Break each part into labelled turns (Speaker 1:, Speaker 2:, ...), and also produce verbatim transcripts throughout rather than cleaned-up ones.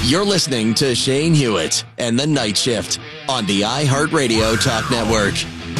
Speaker 1: You're listening to Shane Hewitt and the Night Shift on the iHeartRadio Talk Network.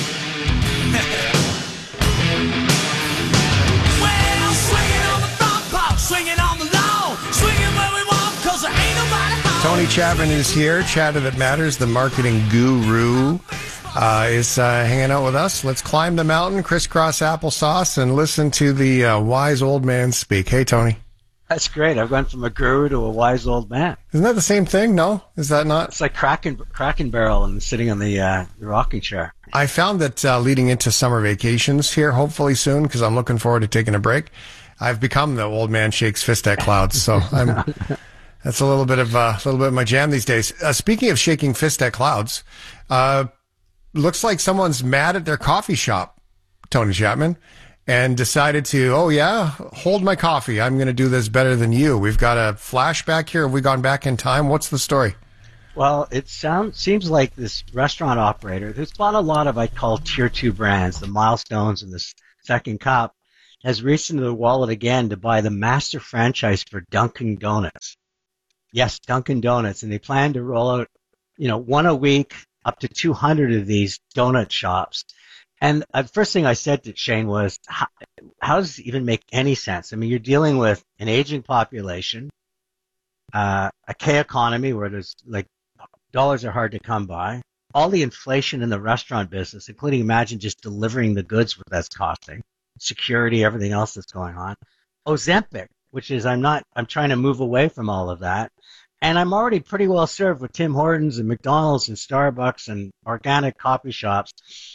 Speaker 2: Well, swinging on the front porch, swinging on the lawn, swinging where we want, 'cause there ain't nobody home.
Speaker 3: Tony Chapman is here. Chatter That Matters, the marketing guru, uh, is uh, hanging out with us. Let's climb the mountain, crisscross applesauce, and listen to the uh, wise old man speak. Hey, Tony.
Speaker 4: That's great. I've gone from a guru to a wise old man.
Speaker 3: Isn't that the same thing? No? Is that not?
Speaker 4: It's like cracking, cracking barrel and sitting on the, uh, the rocking chair.
Speaker 3: I found that uh, leading into summer vacations here, hopefully soon, because I'm looking forward to taking a break, I've become the old man shakes fist at clouds. So I'm, that's a little bit of uh, a little bit of my jam these days. Uh, speaking of shaking fist at clouds, uh, looks like someone's mad at their coffee shop, Tony Chapman, and decided to, oh yeah, hold my coffee. I'm going to do this better than you. We've got a flashback here. Have we gone back in time? What's the story?
Speaker 4: Well, it sounds seems like this restaurant operator who's bought a lot of, I call, tier two brands, the Milestones and the Second Cup, has reached into the wallet again to buy the master franchise for Dunkin' Donuts. Yes, Dunkin' Donuts. And they plan to roll out, you know, one a week, up to two hundred of these donut shops. And the first thing I said to Shane was, how, how does it even make any sense? I mean, you're dealing with an aging population, uh, a K economy where there's like dollars are hard to come by, all the inflation in the restaurant business, including imagine just delivering the goods what that's costing, security, everything else that's going on. Ozempic, which is I'm not, I'm trying to move away from all of that. And I'm already pretty well served with Tim Hortons and McDonald's and Starbucks and organic coffee shops.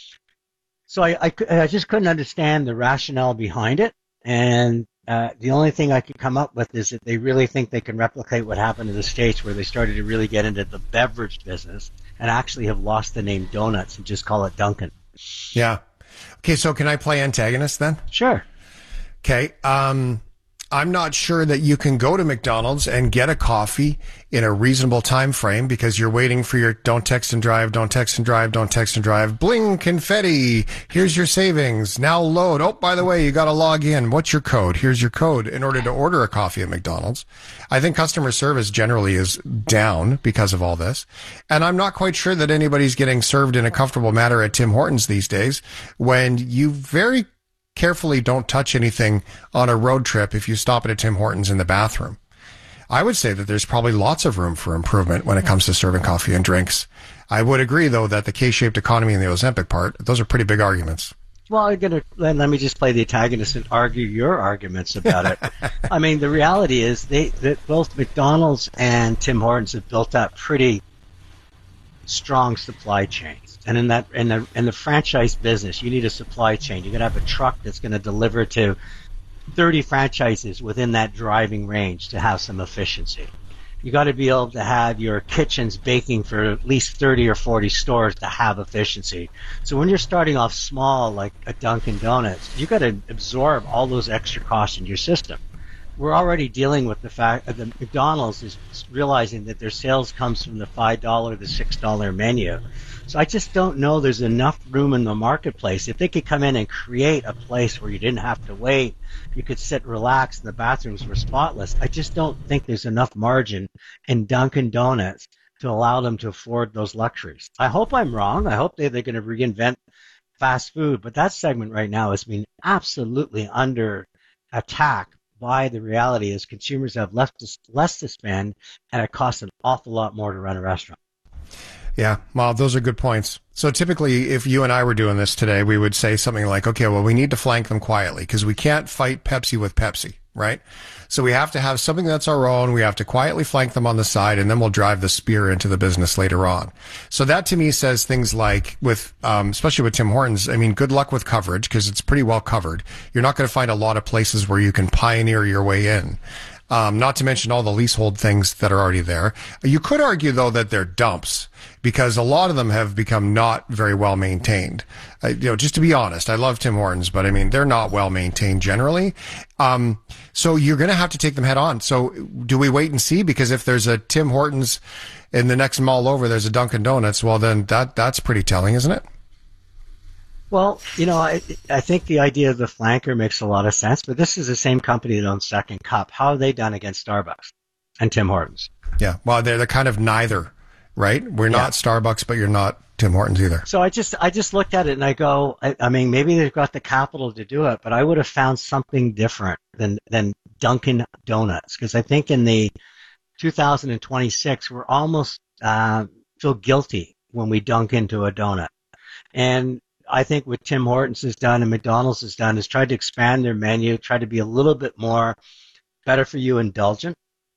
Speaker 4: So I, I, I just couldn't understand the rationale behind it. And uh, the only thing I could come up with is that they really think they can replicate what happened in the States where they started to really get into the beverage business and actually have lost the name donuts and just call it Dunkin'.
Speaker 3: Yeah. Okay, so can I play antagonist then?
Speaker 4: Sure.
Speaker 3: Okay. Um, I'm not sure that you can go to McDonald's and get a coffee in a reasonable time frame because you're waiting for your don't text and drive, don't text and drive, don't text and drive. Bling, confetti. Here's your savings. Now load. Oh, by the way, you got to log in. What's your code? Here's your code in order to order a coffee at McDonald's. I think customer service generally is down because of all this. And I'm not quite sure that anybody's getting served in a comfortable manner at Tim Hortons these days when you very carefully don't touch anything on a road trip if you stop at a Tim Hortons in the bathroom. I would say that there's probably lots of room for improvement when it comes to serving coffee and drinks. I would agree, though, that the K-shaped economy and the Ozempic part, those are pretty big arguments.
Speaker 4: Well, I'm gonna, let me just play the antagonist and argue your arguments about it. I mean, the reality is they that both McDonald's and Tim Hortons have built up pretty strong supply chains. And in that, in the in the franchise business, you need a supply chain. You got to have a truck that's going to deliver to thirty franchises within that driving range to have some efficiency. You got to be able to have your kitchens baking for at least thirty or forty stores to have efficiency. So when you're starting off small, like a Dunkin' Donuts, you got to absorb all those extra costs in your system. We're already dealing with the fact that the McDonald's is realizing that their sales comes from the five dollars, the six dollars menu. So I just don't know there's enough room in the marketplace. If they could come in and create a place where you didn't have to wait, you could sit relaxed, and the bathrooms were spotless. I just don't think there's enough margin in Dunkin' Donuts to allow them to afford those luxuries. I hope I'm wrong. I hope they, they're going to reinvent fast food, but that segment right now has been absolutely under attack by the reality is consumers have less to, less to spend, and it costs an awful lot more to run a restaurant.
Speaker 3: Yeah, well, those are good points. So typically, if you and I were doing this today, we would say something like, okay, well, we need to flank them quietly because we can't fight Pepsi with Pepsi, right? So we have to have something that's our own. We have to quietly flank them on the side, and then we'll drive the spear into the business later on. So that to me says things like with, um, especially with Tim Hortons, I mean, good luck with coverage because it's pretty well covered. You're not going to find a lot of places where you can pioneer your way in. Um, not to mention all the leasehold things that are already there. You could argue, though, that they're dumps because a lot of them have become not very well maintained. Uh, you know, just to be honest, I love Tim Hortons, but I mean, they're not well maintained generally. Um, so you're going to have to take them head on. So do we wait and see? Because if there's a Tim Hortons in the next mall over, there's a Dunkin' Donuts, well, then that that's pretty telling, isn't it?
Speaker 4: Well, you know, I, I think the idea of the flanker makes a lot of sense, but this is the same company that owns Second Cup. How have they done against Starbucks and Tim Hortons?
Speaker 3: Yeah. Well, they're, they're kind of neither, right? We're
Speaker 4: Yeah.
Speaker 3: not Starbucks, but you're not Tim Hortons either.
Speaker 4: So I just I just looked at it and I go, I, I mean, maybe they've got the capital to do it, but I would have found something different than than Dunkin' Donuts, because I think in the two thousand twenty-six we're almost uh, feel guilty when we dunk into a donut, and I think what Tim Hortons has done and McDonald's has done is tried to expand their menu, try to be a little bit more better for you indulgent.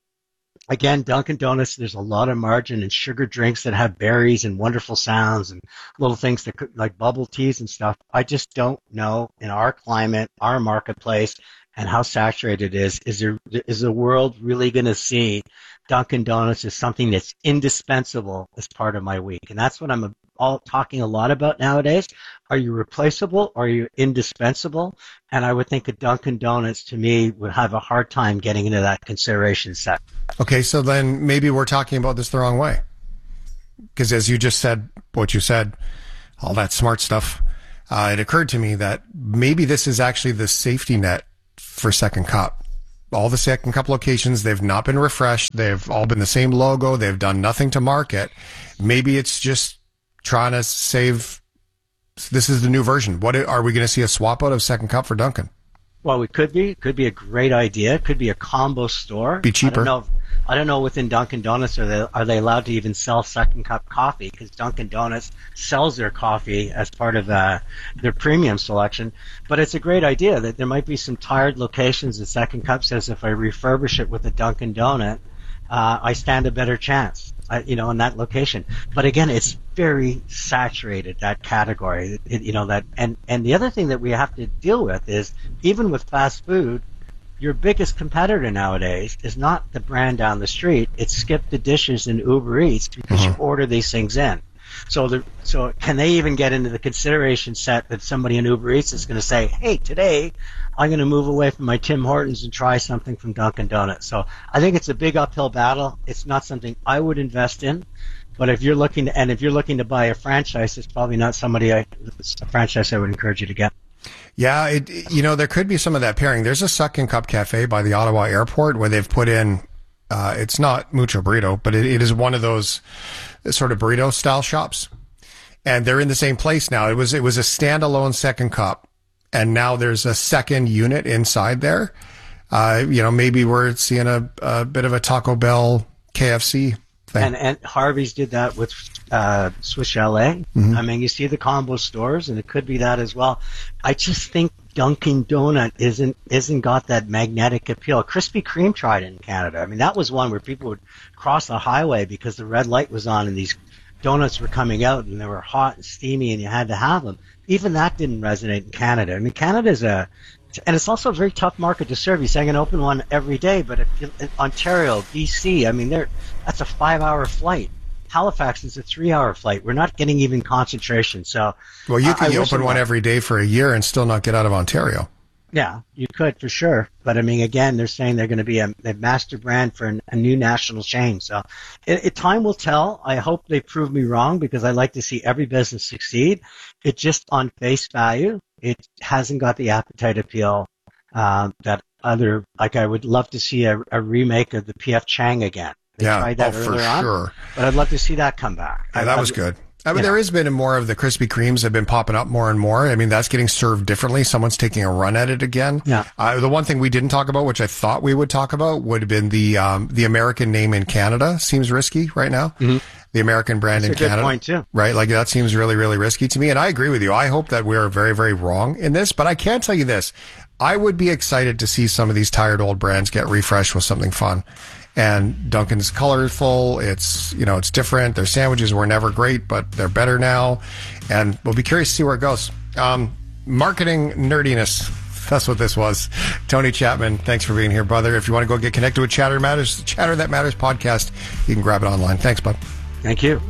Speaker 4: Again, Dunkin' Donuts, there's a lot of margin in sugar drinks that have berries and wonderful sounds and little things that could, like bubble teas and stuff. I just don't know in our climate, our marketplace, and how saturated it is. Is there is the world really going to see Dunkin' Donuts as something that's indispensable as part of my week? And that's what I'm all talking a lot about nowadays. Are you replaceable or are you indispensable? And I would think a Dunkin' Donuts, to me, would have a hard time getting into that consideration set.
Speaker 3: Okay, so then maybe we're talking about this the wrong way. Because as you just said, what you said, all that smart stuff, uh, it occurred to me that maybe this is actually the safety net for Second Cup. All the Second Cup locations, they've not been refreshed. They've all been the same logo. They've done nothing to market. Maybe it's just trying to save. This is the new version. What are we going to see a swap out of Second Cup for Dunkin'?
Speaker 4: Well, it could be. It could be a great idea. It could be a combo store.
Speaker 3: Be cheaper.
Speaker 4: I don't know. I don't know within Dunkin' Donuts are they are they allowed to even sell Second Cup coffee, because Dunkin' Donuts sells their coffee as part of uh, their premium selection. But it's a great idea that there might be some tired locations that Second Cup says if I refurbish it with a Dunkin' Donut, uh, I stand a better chance. Uh, you know, in that location. But again, it's very saturated, that category. It, you know that, and and the other thing that we have to deal with is even with fast food, your biggest competitor nowadays is not the brand down the street. It's Skip the Dishes and Uber Eats, because
Speaker 3: Mhm.
Speaker 4: you order these things in. So the so can they even get into the consideration set that somebody in Uber Eats is going to say, hey, today I'm going to move away from my Tim Hortons and try something from Dunkin' Donuts. So I think it's a big uphill battle. It's not something I would invest in. But if you're looking to, and if you're looking to buy a franchise, it's probably not somebody I, a franchise I would encourage you to get.
Speaker 3: Yeah, it, you know, there could be some of that pairing. There's a Second Cup Cafe by the Ottawa airport where they've put in, uh, it's not Mucho Burrito, but it, it is one of those sort of burrito style shops. And they're in the same place now. It was, it was a standalone Second Cup. And now there's a second unit inside there. Uh, you know, maybe we're seeing a, a bit of a Taco Bell K F C thing.
Speaker 4: And, and Harvey's did that with uh, Swiss Chalet.
Speaker 3: Mhm.
Speaker 4: I mean, you see the combo stores, and it could be that as well. I just think Dunkin' Donut isn't isn't got that magnetic appeal. Krispy Kreme tried it in Canada. I mean, that was one where people would cross the highway because the red light was on and these donuts were coming out and they were hot and steamy and you had to have them. Even that didn't resonate in Canada. I mean, Canada's a, and it's also a very tough market to serve. You're saying an open one every day, but if, in Ontario, B C, I mean, they're, that's a five-hour flight. Halifax is a three-hour flight. We're not getting even concentration. So,
Speaker 3: Well, you
Speaker 4: I-
Speaker 3: could
Speaker 4: I wish
Speaker 3: open
Speaker 4: it
Speaker 3: one
Speaker 4: was.
Speaker 3: every day for a year and still not get out of Ontario.
Speaker 4: Yeah, you could for sure. But I mean, again, they're saying they're going to be a, a master brand for an, a new national chain. So it, it, time will tell. I hope they prove me wrong, because I like to see every business succeed. It just on face value, it hasn't got the appetite appeal um, that other, like I would love to see a, a remake of the P F Chang again. They
Speaker 3: Yeah,
Speaker 4: tried that
Speaker 3: oh, for
Speaker 4: earlier on,
Speaker 3: sure.
Speaker 4: but I'd love to see that come back.
Speaker 3: Yeah,
Speaker 4: I'd
Speaker 3: that
Speaker 4: love
Speaker 3: was
Speaker 4: to-
Speaker 3: good. I mean,
Speaker 4: you
Speaker 3: there
Speaker 4: know.
Speaker 3: has been more of the Krispy Kremes have been popping up more and more. I mean, that's getting served differently. Someone's taking a run at it again.
Speaker 4: Yeah.
Speaker 3: Uh, the one thing we didn't talk about, which I thought we would talk about, would have been the um, the American name in Canada. Seems risky right now. Mm-hmm. The American brand
Speaker 4: That's
Speaker 3: in
Speaker 4: a good
Speaker 3: Canada.
Speaker 4: point, too.
Speaker 3: Right? Like, that seems really, really risky to me. And I agree with you. I hope that we're very, very wrong in this. But I can tell you this. I would be excited to see some of these tired old brands get refreshed with something fun. And Dunkin's colorful. It's, you know, it's different. Their sandwiches were never great, but they're better now. And we'll be curious to see where it goes. Um, marketing nerdiness. That's what this was. Tony Chapman, thanks for being here, brother. If you want to go get connected with Chatter Matters, Chatter That Matters podcast, you can grab it online. Thanks, bud.
Speaker 4: Thank you.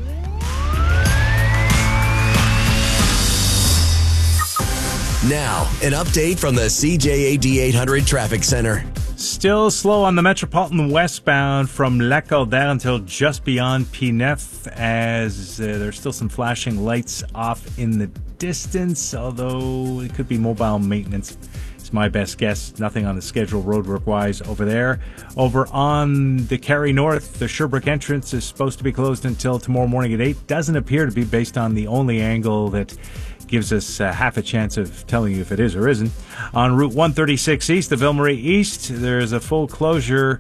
Speaker 1: Now, an update from the C J A D eight hundred Traffic Center.
Speaker 5: Still slow on the Metropolitan westbound from Lac Calder until just beyond P N F, as uh, there's still some flashing lights off in the distance, although it could be mobile maintenance, my best guess. Nothing on the schedule roadwork-wise over there. Over on the Cary North, the Sherbrooke entrance is supposed to be closed until tomorrow morning at eight. Doesn't appear to be, based on the only angle that gives us uh, half a chance of telling you if it is or isn't. On Route one thirty-six East, the Ville Marie East, there's a full closure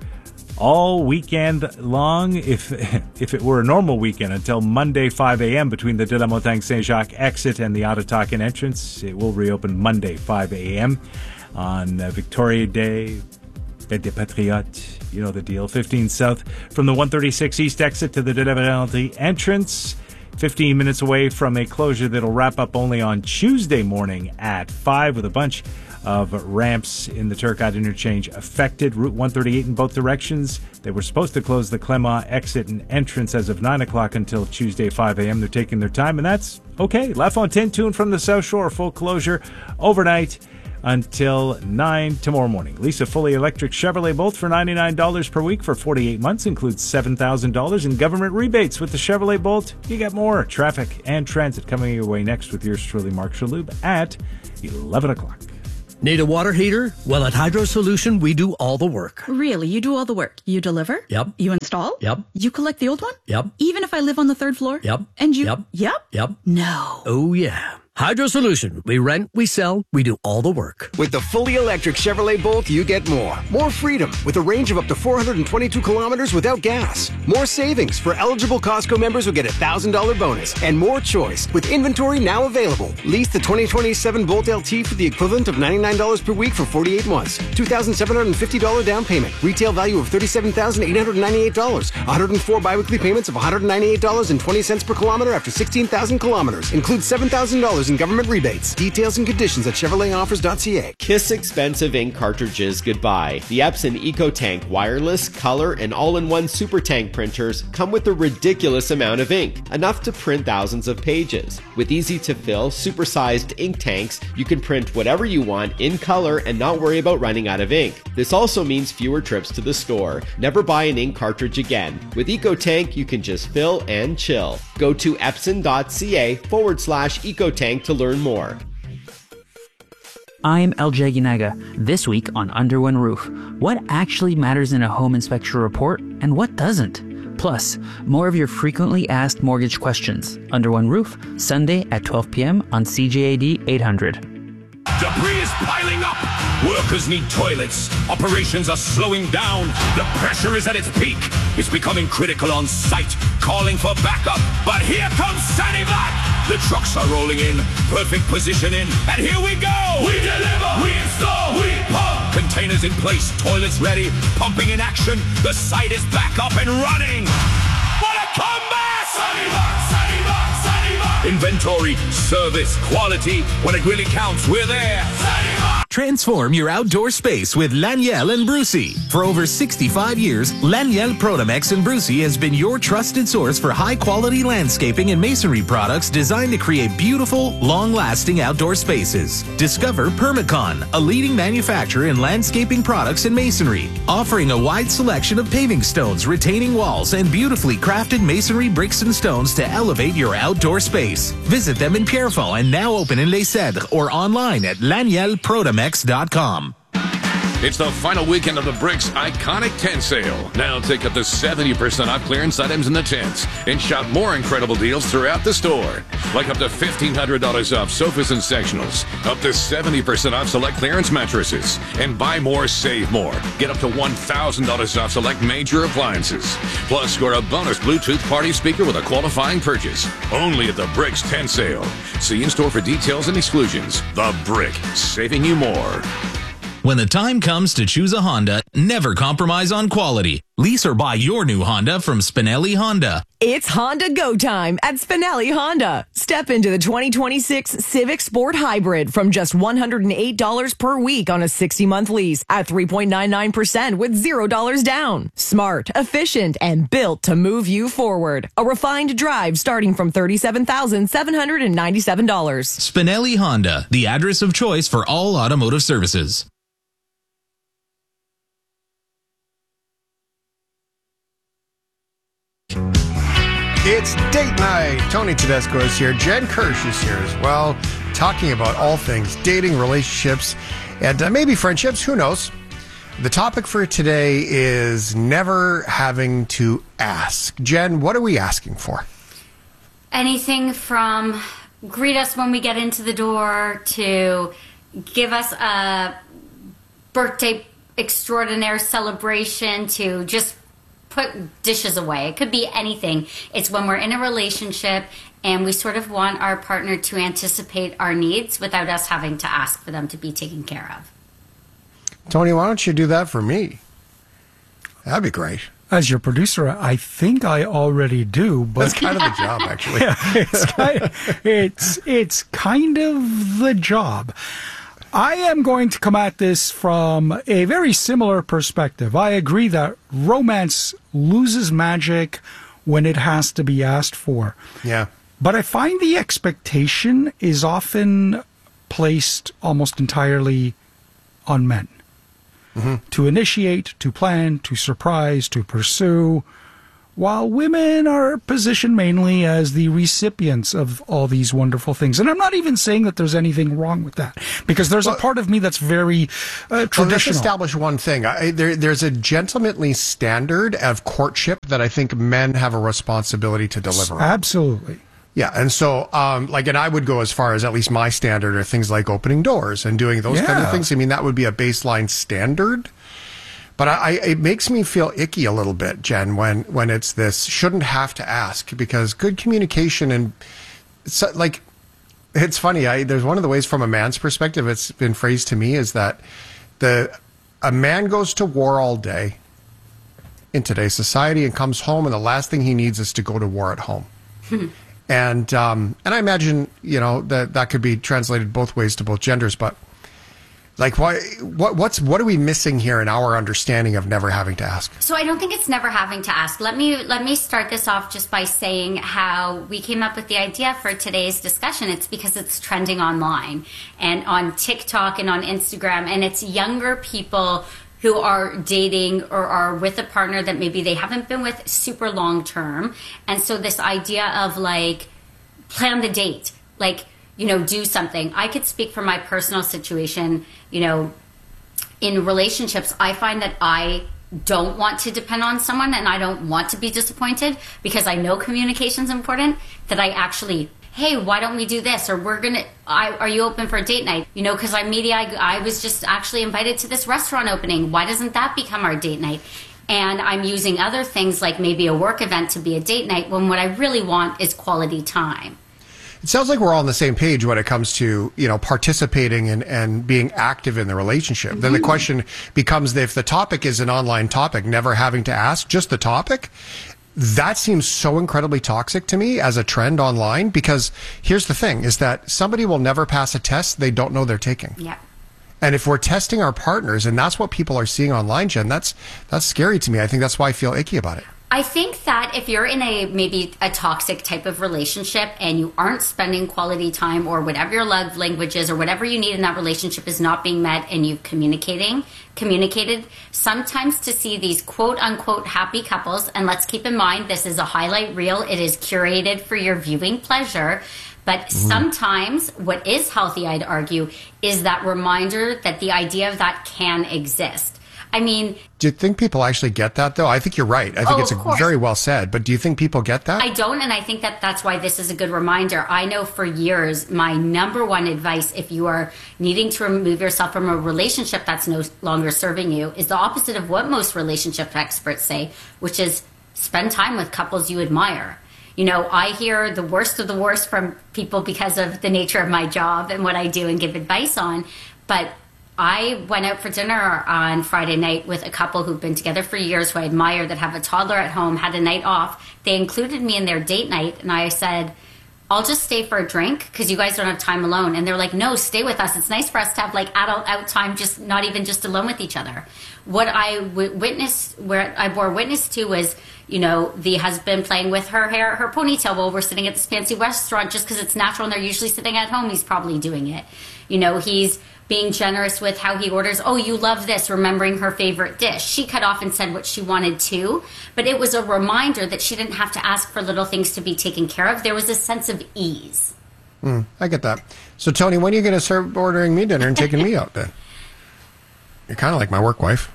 Speaker 5: all weekend long, if if it were a normal weekend, until Monday five a.m. between the De la Montagne Saint-Jacques exit and the Ottawakan entrance. It will reopen Monday five a.m. on uh, Victoria Day, Fête des Patriotes, you know the deal. fifteen South from the one thirty-six East exit to the De la Verendrye entrance. fifteen minutes away from a closure that'll wrap up only on Tuesday morning at five, with a bunch of ramps in the Turcotte interchange affected. Route one thirty-eight in both directions. They were supposed to close the Clement exit and entrance as of nine o'clock until Tuesday five a.m. They're taking their time, and that's okay. La Fontaine to and from the South Shore, full closure overnight until nine tomorrow morning. Lisa fully electric Chevrolet Bolt for ninety-nine dollars per week for forty-eight months. Includes seven thousand dollars in government rebates. With the Chevrolet Bolt, you get more. Traffic and transit coming your way next with yours truly, Mark Shalhoub, at eleven o'clock.
Speaker 6: Need a water heater? Well, at Hydro Solution, we do all the work.
Speaker 7: Really? You do all the work? You deliver?
Speaker 6: Yep.
Speaker 7: You install?
Speaker 6: Yep.
Speaker 7: You collect the old one?
Speaker 6: Yep.
Speaker 7: Even if I live on the third floor?
Speaker 6: Yep.
Speaker 7: And you?
Speaker 6: Yep.
Speaker 7: Yep?
Speaker 6: Yep.
Speaker 7: No.
Speaker 6: Oh, yeah. Hydro Solution. We rent, we sell, we do all the work.
Speaker 8: With the fully electric Chevrolet Bolt, you get more. More freedom with a range of up to four hundred twenty-two kilometers without gas. More savings for eligible Costco members who get a one thousand dollars bonus. And more choice with inventory now available. Lease the twenty twenty-seven Bolt L T for the equivalent of ninety-nine dollars per week for forty-eight months. two thousand seven hundred fifty dollars down payment. Retail value of thirty-seven thousand eight hundred ninety-eight dollars. one hundred four biweekly payments of one hundred ninety-eight dollars and twenty cents per kilometer after sixteen thousand kilometers. Includes seven thousand dollars in government rebates. Details and conditions at Chevrolet Offers dot c a.
Speaker 9: Kiss expensive ink cartridges goodbye. The Epson EcoTank wireless, color, and all-in-one super tank printers come with a ridiculous amount of ink, enough to print thousands of pages. With easy-to-fill, super-sized ink tanks, you can print whatever you want in color and not worry about running out of ink. This also means fewer trips to the store. Never buy an ink cartridge again. With EcoTank, you can just fill and chill. Go to Epson dot c a forward slash EcoTank to learn more.
Speaker 10: I'm L J Yanaga. This week on Under One Roof, what actually matters in a home inspection report and what doesn't? Plus, more of your frequently asked mortgage questions. Under One Roof, Sunday at twelve p.m. on C J A D eight hundred.
Speaker 2: Debris is piling up. Workers need toilets. Operations are slowing down. The pressure is at its peak. It's becoming critical on site, calling for backup. But here comes Sanivac. The trucks are rolling in, perfect positioning, and here we go! We deliver, we install, we pump! Containers in place, toilets ready, pumping in action, the site is back up and running! What a comeback! Sanivac, Sanivac, Sanivac! Inventory, service, quality, when it really counts, we're there! Sanivac!
Speaker 11: Transform your outdoor space with Laniel and Brucey. For over sixty-five years, Laniel Protomex and Brucey has been your trusted source for high-quality landscaping and masonry products designed to create beautiful, long-lasting outdoor spaces. Discover Permacon, a leading manufacturer in landscaping products and masonry, offering a wide selection of paving stones, retaining walls, and beautifully crafted masonry bricks and stones to elevate your outdoor space. Visit them in Pierrefonds and now open in Les Cèdres or online at laniel protomex dot com.
Speaker 12: It's the final weekend of the Bricks Iconic Tent Sale. Now take up to seventy percent off clearance items in the tents and shop more incredible deals throughout the store. Like up to fifteen hundred dollars off sofas and sectionals, up to seventy percent off select clearance mattresses, and buy more, save more. Get up to one thousand dollars off select major appliances. Plus, score a bonus Bluetooth party speaker with a qualifying purchase. Only at the Bricks Tent Sale. See in-store for details and exclusions. The Brick, saving you more.
Speaker 11: When the time comes to choose a Honda, never compromise on quality. Lease or buy your new Honda from Spinelli Honda.
Speaker 13: It's Honda Go time at Spinelli Honda. Step into the twenty twenty-six Civic Sport Hybrid from just one hundred eight dollars per week on a sixty-month lease at three point nine nine percent with zero dollars down. Smart, efficient, and built to move you forward. A refined drive starting from thirty-seven thousand seven hundred ninety-seven dollars.
Speaker 11: Spinelli Honda, the address of choice for all automotive services.
Speaker 3: It's date night. Tony Tedesco is here. Jen Kirsch is here as well, talking about all things dating, relationships, And uh, maybe friendships, who knows? The topic for today is never having to ask. Jen, what are we asking for?
Speaker 14: Anything from greet us when we get into the door to give us a birthday extraordinaire celebration to just put dishes away. It could be anything. It's when we're in a relationship and we sort of want our partner to anticipate our needs without us having to ask for them to be taken care of.
Speaker 3: Tony, why don't you do that for me? That'd be great.
Speaker 15: As your producer, I think I already do, but
Speaker 3: that's kind of the job, actually.
Speaker 15: Yeah, it's, kind of, it's it's kind of the job. I am going to come at this from a very similar perspective. I agree that romance loses magic when it has to be asked for.
Speaker 3: Yeah.
Speaker 15: But I find the expectation is often placed almost entirely on men. Mm-hmm. To initiate, to plan, to surprise, to pursue, while women are positioned mainly as the recipients of all these wonderful things. And I'm not even saying that there's anything wrong with that, because there's well, a part of me that's very uh, traditional. Well, let's
Speaker 3: establish one thing. I, there, there's a gentlemanly standard of courtship that I think men have a responsibility to deliver on.
Speaker 15: Absolutely.
Speaker 3: Yeah, and so, um, like, and I would go as far as at least my standard are things like opening doors and doing those yeah. kind of things. I mean, that would be a baseline standard. But I, I, it makes me feel icky a little bit, Jen, when, when it's this shouldn't have to ask, because good communication and, so, like, it's funny. I, there's one of the ways from a man's perspective it's been phrased to me is that the a man goes to war all day in today's society and comes home, and the last thing he needs is to go to war at home. And um, and I imagine, you know, that that could be translated both ways to both genders. But like, why? What? What's what are we missing here in our understanding of never having to ask?
Speaker 14: So I don't think it's never having to ask. Let me let me start this off just by saying how we came up with the idea for today's discussion. It's because it's trending online and on TikTok and on Instagram, and it's younger people who are dating or are with a partner that maybe they haven't been with super long term. And so this idea of like, plan the date, like, you know, do something. I could speak from my personal situation, you know, in relationships, I find that I don't want to depend on someone and I don't want to be disappointed because I know communication is important, that I actually, hey, why don't we do this? Or we're going to, are you open for a date night? You know, because I'm media, I, I was just actually invited to this restaurant opening. Why doesn't that become our date night? And I'm using other things like maybe a work event to be a date night when what I really want is quality time.
Speaker 3: It sounds like we're all on the same page when it comes to, you know, participating and, and being active in the relationship. Mm-hmm. Then the question becomes if the topic is an online topic, never having to ask, just the topic. That seems so incredibly toxic to me as a trend online, because here's the thing is that somebody will never pass a test they don't know they're taking.
Speaker 14: Yeah.
Speaker 3: And if we're testing our partners and that's what people are seeing online, Jen, that's that's scary to me. I think that's why I feel icky about it.
Speaker 14: I think that if you're in a maybe a toxic type of relationship and you aren't spending quality time, or whatever your love language is, or whatever you need in that relationship is not being met, and you've communicating communicated, sometimes to see these quote unquote happy couples, and let's keep in mind this is a highlight reel, it is curated for your viewing pleasure, but mm. sometimes what is healthy, I'd argue, is that reminder that the idea of that can exist. I mean,
Speaker 3: do you think people actually get that, though? I think you're right. I think
Speaker 14: oh,
Speaker 3: it's a, very well said. But do you think people get that?
Speaker 14: I don't, and I think that that's why this is a good reminder. I know for years, my number one advice, if you are needing to remove yourself from a relationship that's no longer serving you, is the opposite of what most relationship experts say, which is spend time with couples you admire. You know, I hear the worst of the worst from people because of the nature of my job and what I do and give advice on, but I went out for dinner on Friday night with a couple who've been together for years, who I admire, that have a toddler at home, had a night off. They included me in their date night, and I said, I'll just stay for a drink because you guys don't have time alone. And they're like, no, stay with us. It's nice for us to have like adult out time, just not even just alone with each other. What I w- witnessed, where I bore witness to was, you know, the husband playing with her hair, her ponytail while we're sitting at this fancy restaurant just because it's natural and they're usually sitting at home. He's probably doing it. You know, he's being generous with how he orders. Oh, you love this, remembering her favorite dish. She cut off and said what she wanted to, but it was a reminder that she didn't have to ask for little things to be taken care of. There was a sense of ease.
Speaker 3: Mm, I get that. So, Tony, when are you going to start ordering me dinner and taking me out then? You're kind of like my work wife.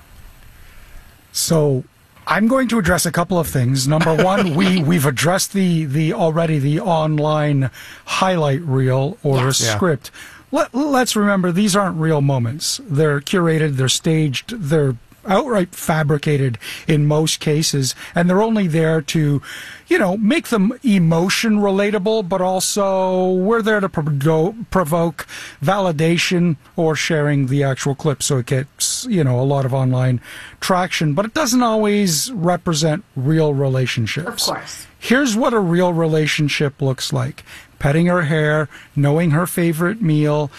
Speaker 15: So I'm going to address a couple of things. Number one, we, we've addressed the, the already the online highlight reel or
Speaker 3: Yes. Yeah.
Speaker 15: script. Let, let's remember, these aren't real moments. They're curated, they're staged, they're outright fabricated in most cases, and they're only there to, you know, make them emotion relatable, but also we're there to pro- provoke validation or sharing the actual clip so it gets, you know, a lot of online traction, but it doesn't always represent real relationships.
Speaker 14: Of course.
Speaker 15: Here's what a real relationship looks like. Petting her hair, knowing her favorite meal,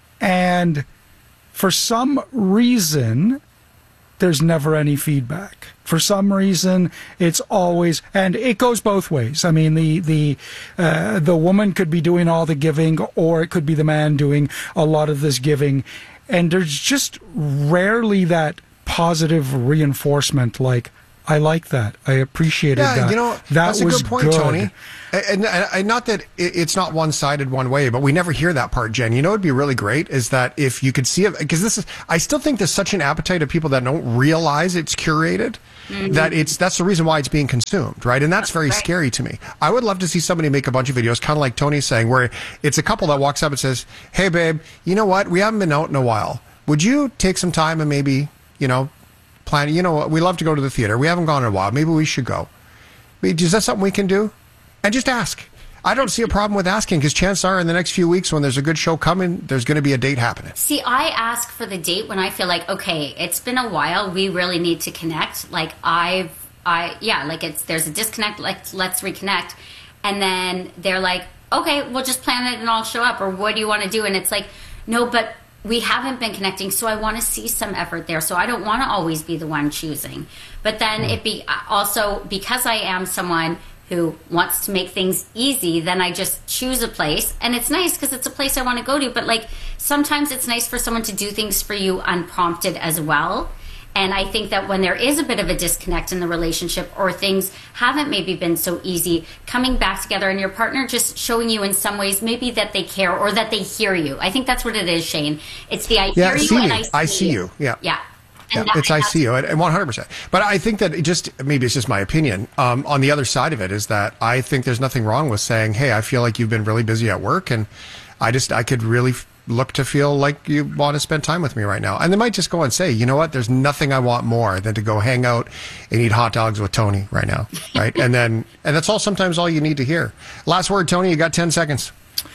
Speaker 15: and for some reason, there's never any feedback. For some reason, it's always, and it goes both ways. I mean, the the uh, the woman could be doing all the giving, or it could be the man doing a lot of this giving, and there's just rarely that positive reinforcement, like, I like that, I appreciated
Speaker 3: Yeah,
Speaker 15: that.
Speaker 3: you know,
Speaker 15: that
Speaker 3: that's
Speaker 15: was
Speaker 3: a good point,
Speaker 15: good.
Speaker 3: Tony. And, and, and not that it- it's not one-sided one way, but we never hear that part, Jen. You know, it'd be really great is that if you could see it, because this is, I still think there's such an appetite of people that don't realize it's curated,
Speaker 16: Mhm.
Speaker 3: that it's, that's the reason why it's being consumed, right? And that's very scary to me. I would love to see somebody make a bunch of videos, kind of like Tony's saying, where it's a couple that walks up and says, hey, babe, you know what? We haven't been out in a while. Would you take some time and maybe, you know, plan, you know what, we love to go to the theater. We haven't gone in a while. Maybe we should go. I mean, is that something we can do? And just ask. I don't see a problem with asking because chances are in the next few weeks when there's a good show coming, there's going to be a date happening.
Speaker 14: See, I ask for the date when I feel like, okay, it's been a while. We really need to connect. Like I've, I, yeah, like it's, there's a disconnect. Like let's reconnect. And then they're like, okay, we'll just plan it and I'll show up. Or what do you want to do? And it's like, no, but we haven't been connecting, so I want to see some effort there. So I don't want to always be the one choosing. But then it be also because I am someone who wants to make things easy, then I just choose a place. And it's nice because it's a place I want to go to. But like sometimes it's nice for someone to do things for you unprompted as well. And I think that when there is a bit of a disconnect in the relationship or things haven't maybe been so easy, coming back together and your partner just showing you in some ways maybe that they care or that they hear you. I think that's what it is, Shane. It's the I
Speaker 3: Yeah,
Speaker 14: hear you
Speaker 3: see
Speaker 14: and
Speaker 3: you.
Speaker 14: I see,
Speaker 3: I see you. Yeah.
Speaker 14: Yeah.
Speaker 3: Yeah,
Speaker 14: And that-
Speaker 3: it's I see you, and one hundred percent. But I think that it just, maybe it's just my opinion. Um, on the other side of it is that I think there's nothing wrong with saying, hey, I feel like you've been really busy at work, and I just, I could really f- look to feel like you want to spend time with me right now. And they might just go and say, you know what, there's nothing I want more than to go hang out and eat hot dogs with Tony right now, right? and then, and that's all sometimes all you need to hear. Last word, Tony, you got ten seconds.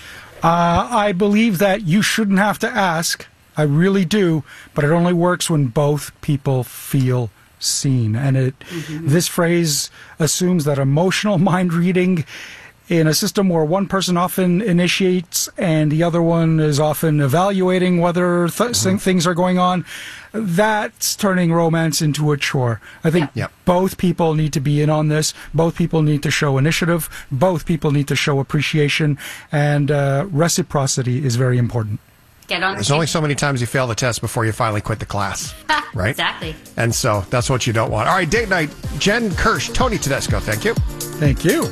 Speaker 15: Uh, I believe that you shouldn't have to ask. I really do, but it only works when both people feel seen. And it
Speaker 16: Mhm.
Speaker 15: this phrase assumes that emotional mind reading in a system where one person often initiates and the other one is often evaluating whether th- things are going on, that's turning romance into a chore. I think both people need to be in on this. Both people need to show initiative. Both people need to show appreciation. And uh, reciprocity is very important.
Speaker 14: Get on
Speaker 3: There's only so many times you fail the test before you finally quit the class, right?
Speaker 14: Exactly.
Speaker 3: And so that's what you don't want. All right, date night. Jen Kirsch, Tony Tedesco. Thank you.
Speaker 15: Thank you.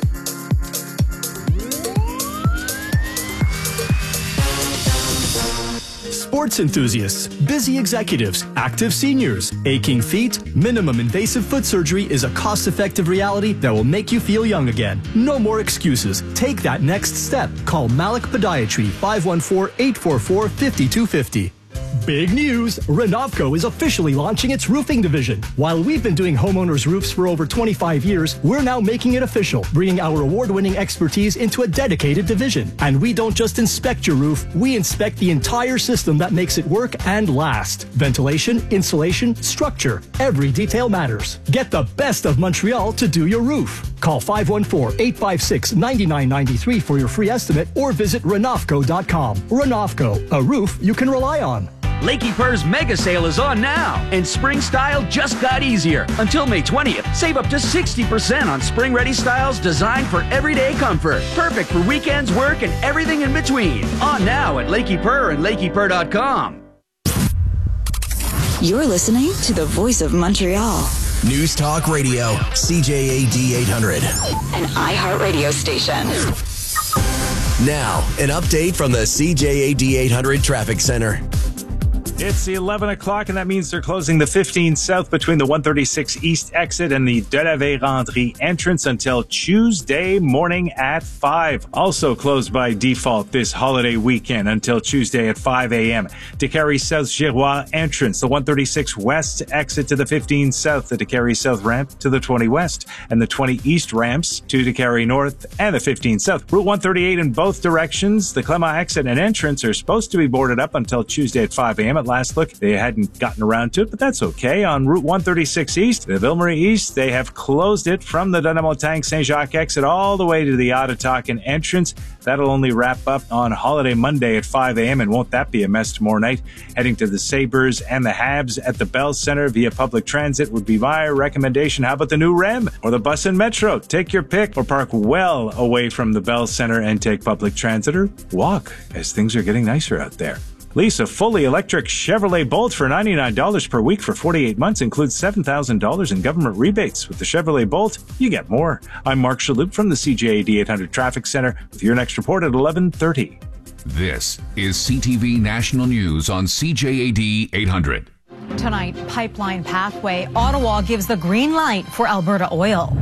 Speaker 17: Sports enthusiasts, busy executives, active seniors, aching feet, minimum invasive foot surgery is a cost-effective reality that will make you feel young again. No more excuses. Take that next step. Call Malik Podiatry, five one four, eight four four, five two five zero. Big news! Renovco is officially launching its roofing division. While we've been doing homeowners' roofs for over twenty-five years, we're now making it official, bringing our award-winning expertise into a dedicated division. And we don't just inspect your roof, we inspect the entire system that makes it work and last. Ventilation, insulation, structure, every detail matters. Get the best of Montreal to do your roof. Call five one four, eight five six, nine nine nine three for your free estimate or visit renovco dot com. Renovco, a roof you can rely on.
Speaker 18: Lakey Purr's mega sale is on now, and spring style just got easier. Until May twentieth, save up to sixty percent on spring-ready styles designed for everyday comfort. Perfect for weekends, work, and everything in between. On now at Lakey Purr and lakey purr dot com.
Speaker 19: You're listening to the voice of Montreal.
Speaker 1: News Talk Radio, C J A D eight hundred.
Speaker 19: An iHeartRadio station.
Speaker 1: Now, an update from the C J A D eight hundred Traffic Center.
Speaker 5: It's eleven o'clock, and that means they're closing the fifteen South between the one thirty-six East exit and the De la Vérendrye entrance until Tuesday morning at five. Also closed by default this holiday weekend until Tuesday at five a.m. Décarie South Giroir entrance, the one thirty-six West exit to the fifteen South, the Décarie South ramp to the twenty West, and the twenty East ramps to Décarie North and the fifteen South. Route one thirty-eight in both directions, the Clement exit and entrance are supposed to be boarded up until Tuesday at five a.m. At last look, they hadn't gotten around to it, but that's okay. On Route one thirty-six East, the Ville-Marie East, they have closed it from the Denemontagne-Saint-Jacques exit all the way to the Ottatakin entrance. That'll only wrap up on holiday Monday at five a.m. and won't that be a mess tomorrow night? Heading to the Sabres and the Habs at the Bell Center via public transit would be my recommendation. How about the new R E M or the bus and metro? Take your pick, or park well away from the Bell Center and take public transit, or walk as things are getting nicer out there. Lease a fully electric Chevrolet Bolt for ninety-nine dollars per week for forty-eight months. Includes seven thousand dollars in government rebates. With the Chevrolet Bolt, you get more. I'm Mark Shalhoub from the C J A D eight hundred Traffic Center with your next report at eleven thirty.
Speaker 16: This is C T V National News on C J A D eight hundred.
Speaker 20: Tonight, Pipeline Pathway. Ottawa gives the green light for Alberta Oil.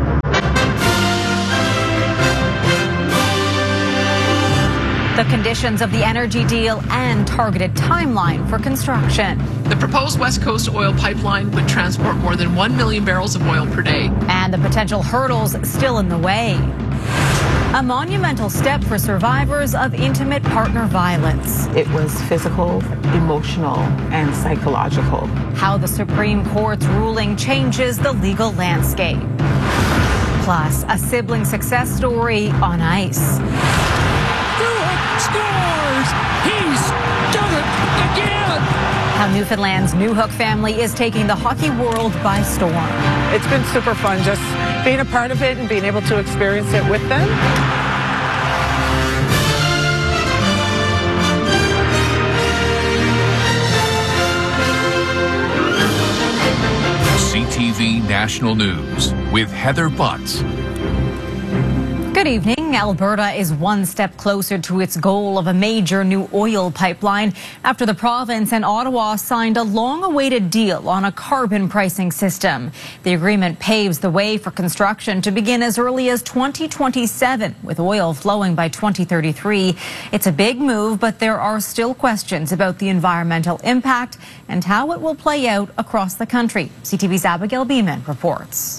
Speaker 20: The conditions of the energy deal and targeted timeline for construction.
Speaker 21: The proposed West Coast oil pipeline would transport more than one million barrels of oil per day.
Speaker 20: And the potential hurdles still in the way. A monumental step for survivors of intimate partner violence.
Speaker 22: It was physical, emotional, and psychological.
Speaker 20: How the Supreme Court's ruling changes the legal landscape. Plus, a sibling success story on ice.
Speaker 23: Scores! He's done it again!
Speaker 20: How Newfoundland's Newhook family is taking the hockey world by storm.
Speaker 24: It's been super fun just being a part of it and being able to experience it with them.
Speaker 16: C T V National News with Heather Butts.
Speaker 20: Good evening. Alberta is one step closer to its goal of a major new oil pipeline after the province and Ottawa signed a long-awaited deal on a carbon pricing system. The agreement paves the way for construction to begin as early as twenty twenty-seven, with oil flowing by twenty thirty-three. It's a big move, but there are still questions about the environmental impact and how it will play out across the country. C T V's Abigail Beeman reports.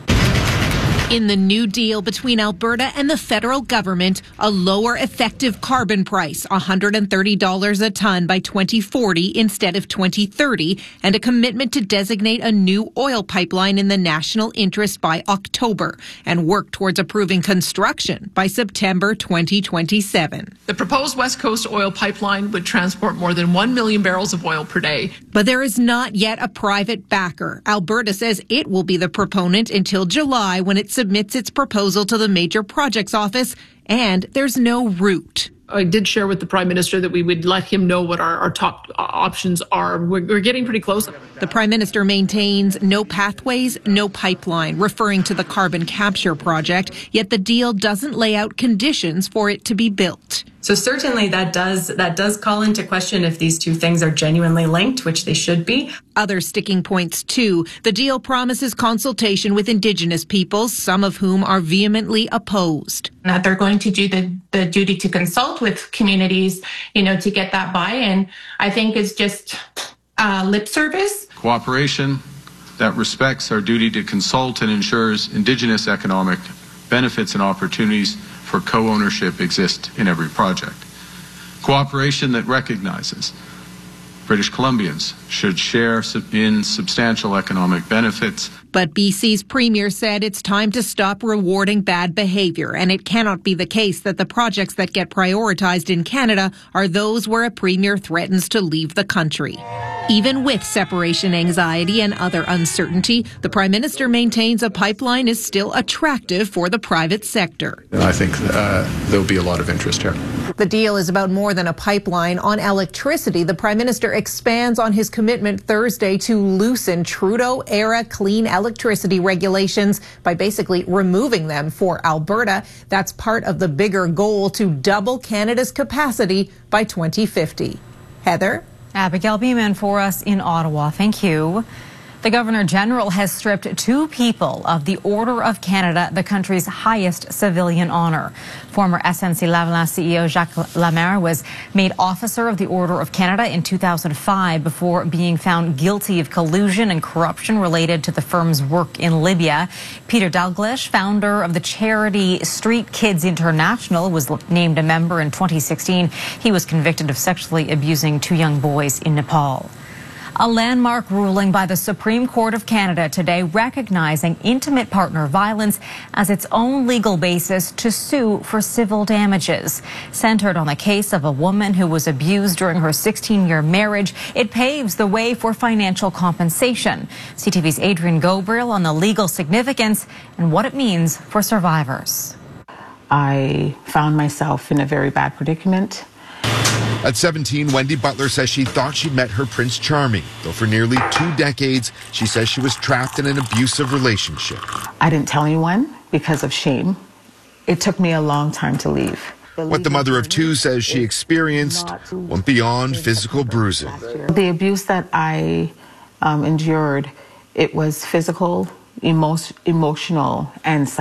Speaker 25: In the new deal between Alberta and the federal government, a lower effective carbon price, one hundred thirty dollars a ton by twenty forty instead of twenty thirty, and a commitment to designate a new oil pipeline in the national interest by October and work towards approving construction by September twenty twenty-seven.
Speaker 21: The proposed West Coast oil pipeline would transport more than one million barrels of oil per day.
Speaker 25: But there is not yet a private backer. Alberta says it will be the proponent until July, when it submits its proposal to the Major Projects Office, and there's no route.
Speaker 21: I did share with the Prime Minister that we would let him know what our, our top options are. We're, we're getting pretty close.
Speaker 25: The Prime Minister maintains no pathways, no pipeline, referring to the carbon capture project, yet the deal doesn't lay out conditions for it to be built.
Speaker 26: So certainly that does that does call into question if these two things are genuinely linked, which they should be.
Speaker 25: Other sticking points, too. The deal promises consultation with Indigenous peoples, some of whom are vehemently opposed.
Speaker 27: That they're going to do the, the duty to consult with communities, you know, to get that buy-in, I think is just uh, lip service.
Speaker 28: Cooperation that respects our duty to consult and ensures Indigenous economic benefits and opportunities for co-ownership exist in every project. Cooperation that recognizes British Columbians should share in substantial economic benefits.
Speaker 25: But B C's Premier said it's time to stop rewarding bad behavior, and it cannot be the case that the projects that get prioritized in Canada are those where a Premier threatens to leave the country. Even with separation anxiety and other uncertainty, the Prime Minister maintains a pipeline is still attractive for the private sector.
Speaker 29: I think uh, there'll be a lot of interest here.
Speaker 25: The deal is about more than a pipeline. On electricity, the Prime Minister expands on his commitment Thursday to loosen Trudeau-era clean electricity regulations by basically removing them for Alberta. That's part of the bigger goal to double Canada's capacity by twenty fifty. Heather?
Speaker 20: Abigail Beeman for us in Ottawa. Thank you. The Governor General has stripped two people of the Order of Canada, the country's highest civilian honor. Former S N C-Lavalin C E O Jacques Lemaire was made Officer of the Order of Canada in two thousand five before being found guilty of collusion and corruption related to the firm's work in Libya. Peter Dalglish, founder of the charity Street Kids International, was named a member in twenty sixteen. He was convicted of sexually abusing two young boys in Nepal. A landmark ruling by the Supreme Court of Canada today recognizing intimate partner violence as its own legal basis to sue for civil damages. Centered on the case of a woman who was abused during her sixteen-year marriage, it paves the way for financial compensation. C T V's Adrienne Gobriel on the legal significance and what it means for survivors.
Speaker 22: I found myself in a very bad predicament.
Speaker 2: At seventeen, Wendy Butler says she thought she'd met her Prince Charming, though for nearly two decades, she says she was trapped in an abusive relationship.
Speaker 22: I didn't tell anyone because of shame. It took me a long time to leave.
Speaker 2: What the mother of two says she experienced went beyond physical bruising.
Speaker 22: The abuse that I um, endured, it was physical, emo- emotional, and psychological.